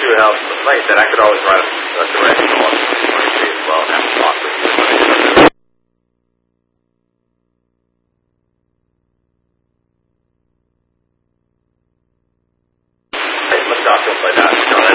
you would help, like I said, I could always write a directional on 2023 as well and have a talk with you. Let's talk to him like that.